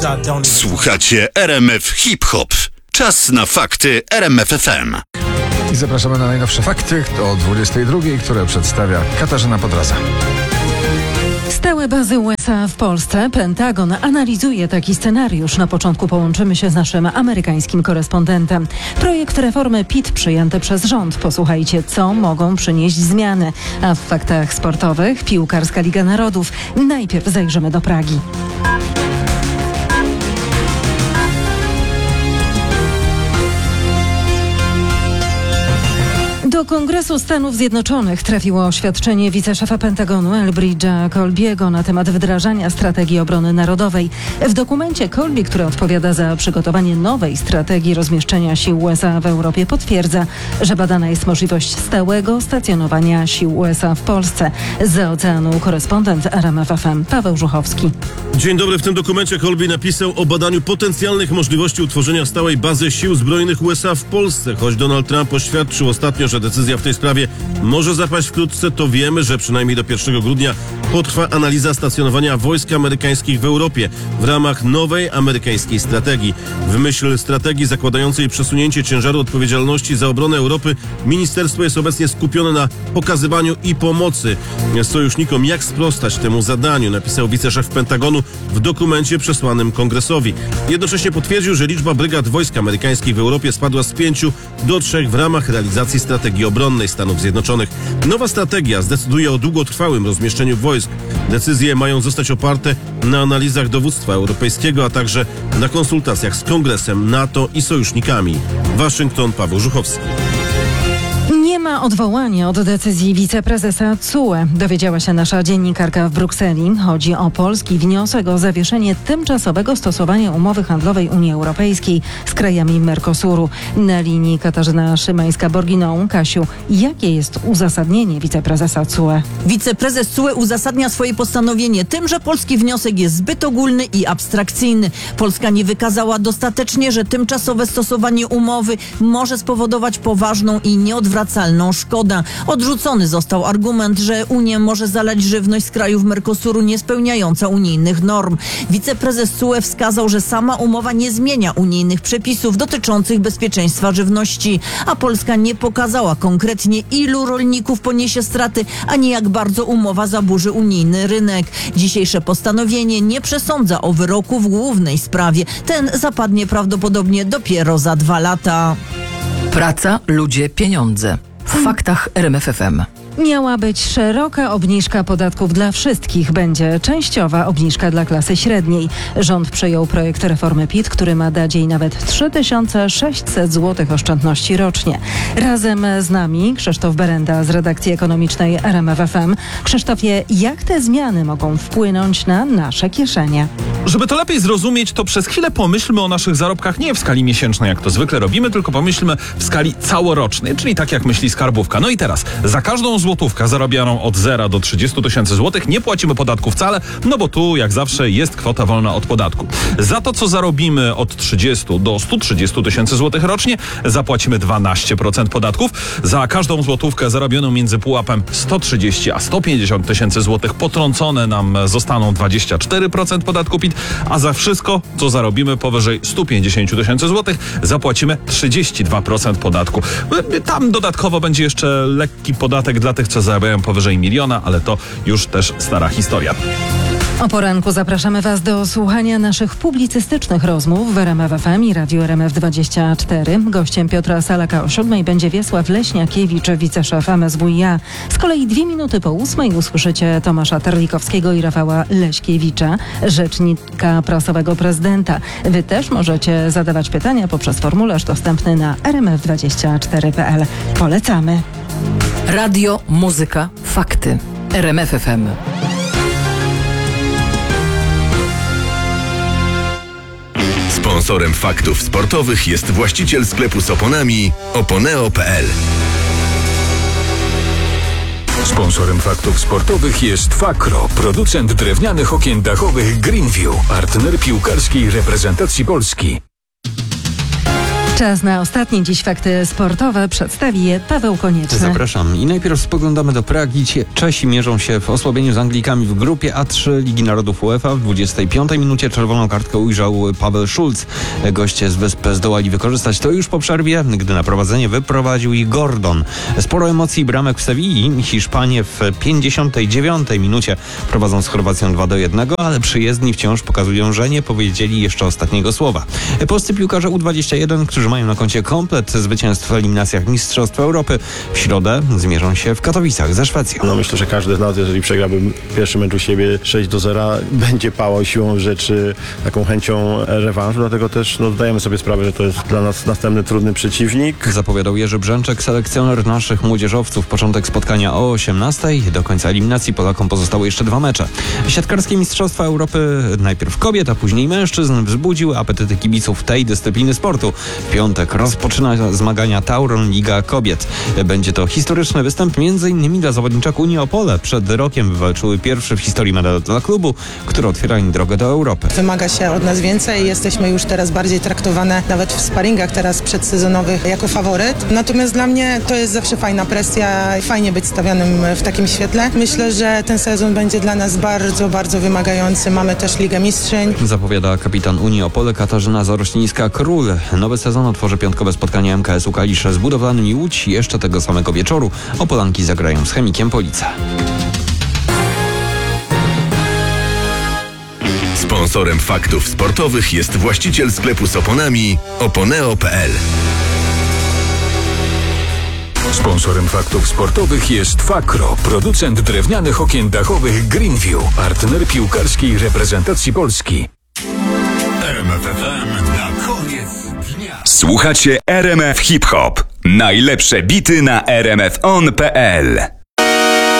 Słuchacie RMF Hip Hop. Czas na fakty RMF FM. I zapraszamy na najnowsze fakty o 22, które przedstawia Katarzyna Podraza. Stałe bazy USA w Polsce. Pentagon analizuje taki scenariusz. Na początku połączymy się z naszym amerykańskim korespondentem. Projekt reformy PIT przyjęty przez rząd. Posłuchajcie, co mogą przynieść zmiany. A w faktach sportowych piłkarska Liga Narodów. Najpierw zajrzymy do Pragi. Do Kongresu Stanów Zjednoczonych trafiło oświadczenie wiceszefa Pentagonu Elbridge'a Colby'ego na temat wdrażania strategii obrony narodowej. W dokumencie Colby, który odpowiada za przygotowanie nowej strategii rozmieszczenia sił USA w Europie, potwierdza, że badana jest możliwość stałego stacjonowania sił USA w Polsce. Zza oceanu korespondent RMF FM Paweł Żuchowski. Dzień dobry. W tym dokumencie Colby napisał o badaniu potencjalnych możliwości utworzenia stałej bazy sił zbrojnych USA w Polsce. Choć Donald Trump oświadczył ostatnio, że decyzja w tej sprawie może zapaść wkrótce, to wiemy, że przynajmniej do 1 grudnia potrwa analiza stacjonowania wojsk amerykańskich w Europie w ramach nowej amerykańskiej strategii. W myśl strategii zakładającej przesunięcie ciężaru odpowiedzialności za obronę Europy, ministerstwo jest obecnie skupione na pokazywaniu i pomocy sojusznikom, jak sprostać temu zadaniu, napisał wiceszef Pentagonu w dokumencie przesłanym Kongresowi. Jednocześnie potwierdził, że liczba brygad wojsk amerykańskich w Europie spadła z 5 do 3 w ramach realizacji strategii obronnej Stanów Zjednoczonych. Nowa strategia zdecyduje o długotrwałym rozmieszczeniu wojsk. Decyzje mają zostać oparte na analizach dowództwa europejskiego, a także na konsultacjach z Kongresem, NATO i sojusznikami. Waszyngton, Paweł Żuchowski. Nie ma odwołania od decyzji wiceprezesa TSUE, dowiedziała się nasza dziennikarka w Brukseli. Chodzi o polski wniosek o zawieszenie tymczasowego stosowania umowy handlowej Unii Europejskiej z krajami Mercosuru. Na linii Katarzyna Szymańska-Borginą. Kasiu, jakie jest uzasadnienie wiceprezesa TSUE? Wiceprezes TSUE uzasadnia swoje postanowienie tym, że polski wniosek jest zbyt ogólny i abstrakcyjny. Polska nie wykazała dostatecznie, że tymczasowe stosowanie umowy może spowodować poważną i nieodwracalną szkodę. Odrzucony został argument, że Unia może zalać żywność z krajów Mercosuru nie spełniająca unijnych norm. Wiceprezes TSUE wskazał, że sama umowa nie zmienia unijnych przepisów dotyczących bezpieczeństwa żywności, a Polska nie pokazała konkretnie, ilu rolników poniesie straty, ani jak bardzo umowa zaburzy unijny rynek. Dzisiejsze postanowienie nie przesądza o wyroku w głównej sprawie. Ten zapadnie prawdopodobnie dopiero za 2 lata. Praca, ludzie, pieniądze. W faktach RMF FM. Miała być szeroka obniżka podatków dla wszystkich. Będzie częściowa obniżka dla klasy średniej. Rząd przyjął projekt reformy PIT, który ma dać jej nawet 3600 zł oszczędności rocznie. Razem z nami Krzysztof Berenda z redakcji ekonomicznej RMF FM. Krzysztofie, jak te zmiany mogą wpłynąć na nasze kieszenie? Żeby to lepiej zrozumieć, to przez chwilę pomyślmy o naszych zarobkach nie w skali miesięcznej, jak to zwykle robimy, tylko pomyślmy w skali całorocznej, czyli tak jak myśli skarbówka. No i teraz, za każdą złotówkę zarobioną od 0 do 30 tysięcy złotych nie płacimy podatku wcale, no bo tu, jak zawsze, jest kwota wolna od podatku. Za to, co zarobimy od 30 do 130 tysięcy złotych rocznie, zapłacimy 12% podatków. Za każdą złotówkę zarobioną między pułapem 130 a 150 tysięcy złotych potrącone nam zostaną 24% podatku PIT, a za wszystko, co zarobimy powyżej 150 tysięcy złotych, zapłacimy 32% podatku. Tam dodatkowo będzie jeszcze lekki podatek dla tych, co zarabiają powyżej 1 miliona, ale to już też stara historia. O poranku zapraszamy Was do słuchania naszych publicystycznych rozmów w RMF FM i Radiu RMF24. Gościem Piotra Salaka o 7 będzie Wiesław Leśniakiewicz, wiceszef MSWiA. Z kolei 2 minuty po 8 usłyszycie Tomasza Terlikowskiego i Rafała Leśkiewicza, rzecznika prasowego prezydenta. Wy też możecie zadawać pytania poprzez formularz dostępny na rmf24.pl. Polecamy. Radio, muzyka, fakty. RMF FM. Sponsorem faktów sportowych jest właściciel sklepu z oponami Oponeo.pl. Sponsorem faktów sportowych jest Fakro, producent drewnianych okien dachowych Greenview, partner piłkarskiej reprezentacji Polski. Czas na ostatnie dziś fakty sportowe. Przedstawi je Paweł Konieczny. Zapraszam. I najpierw spoglądamy do Pragi. Czesi mierzą się w osłabieniu z Anglikami w grupie A3 Ligi Narodów UEFA. W 25 minucie czerwoną kartkę ujrzał Paweł Schulz. Goście z wysp zdołali wykorzystać to już po przerwie, gdy na prowadzenie wyprowadził ich Gordon. Sporo emocji, bramek w Sewilli. Hiszpanie w 59 minucie prowadzą z Chorwacją 2-1, ale przyjezdni wciąż pokazują, że nie powiedzieli jeszcze ostatniego słowa. Polscy piłkarze U21, którzy mają na koncie komplet zwycięstw w eliminacjach Mistrzostw Europy, w środę zmierzą się w Katowicach ze Szwecją. Myślę, że każdy z nas, jeżeli przegrałby pierwszy mecz u siebie 6-0, będzie pałał siłą rzeczy taką chęcią rewanżu, dlatego też zdajemy sobie sprawę, że to jest dla nas następny trudny przeciwnik. Zapowiadał Jerzy Brzęczek, selekcjoner naszych młodzieżowców. Początek spotkania o 18:00. Do końca eliminacji Polakom pozostały jeszcze 2 mecze. Siatkarskie Mistrzostwa Europy, najpierw kobiet, a później mężczyzn, wzbudziły apetyty kibiców tej dyscypliny sportu. W piątek rozpoczyna zmagania Tauron Liga Kobiet. Będzie to historyczny występ m.in. dla zawodniczek Unii Opole. Przed rokiem wywalczyły pierwszy w historii medal dla klubu, który otwiera im drogę do Europy. Wymaga się od nas więcej. Jesteśmy już teraz bardziej traktowane nawet w sparingach teraz przedsezonowych jako faworyt. Natomiast dla mnie to jest zawsze fajna presja. Fajnie być stawianym w takim świetle. Myślę, że ten sezon będzie dla nas bardzo, bardzo wymagający. Mamy też Ligę Mistrzyń. Zapowiada kapitan Unii Opole Katarzyna Zarośnińska-Król. Nowy sezon otworzy piątkowe spotkanie MKS-u Kalisz z Budowlanym Łódź. Jeszcze tego samego wieczoru Opolanki zagrają z Chemikiem Police. Sponsorem faktów sportowych jest właściciel sklepu z oponami oponeo.pl. Sponsorem faktów sportowych jest Fakro, producent drewnianych okien dachowych Greenview, partner piłkarskiej reprezentacji Polski. RMF FM na koniec dnia. Słuchacie RMF Hip Hop. Najlepsze bity na rmfon.pl.